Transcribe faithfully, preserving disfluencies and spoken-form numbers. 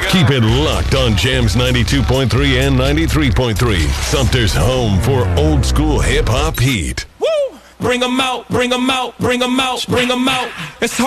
Keep it locked on Jams ninety-two point three and ninety-three point three. Sumter's home for old school hip hop heat. Woo! Bring 'em out, bring 'em out, bring 'em out, bring 'em out. It's hard.